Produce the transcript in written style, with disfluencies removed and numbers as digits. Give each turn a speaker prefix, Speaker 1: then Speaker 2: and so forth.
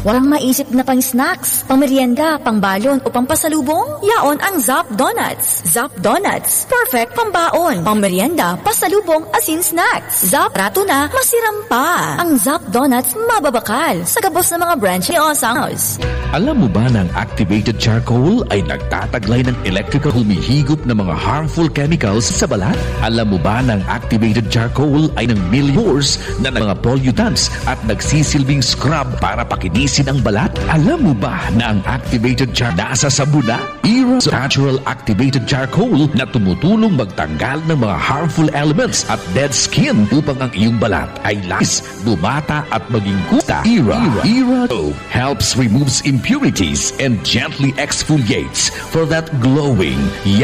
Speaker 1: Walang maisip na pang snacks, pang merienda, pang balon o pang pasalubong? Yaon ang Zap Donuts. Zap Donuts, perfect pang baon, pang merienda, pasalubong, asin snacks. Zap rato na, masiram pa. Ang Zap Donuts mababakal sa gabos ng mga branch ni Osangos.
Speaker 2: Alam mo ba na ang activated charcoal ay nagtataglay ng electrical humihigop ng mga harmful chemicals sa balat? Alam mo ba na ang activated charcoal ay ng millions na ng mga pollutants at nagsisilbing scrub para pakinisin ang balat? Alam mo ba na ang activated charcoal nasa sabon na? Era Natural Activated Charcoal na tumutulong magtanggal ng mga harmful elements at dead skin upang ang iyong balat ay lakas, bumata at maging kuta. Era helps removes impurities and gently exfoliates for that glowing,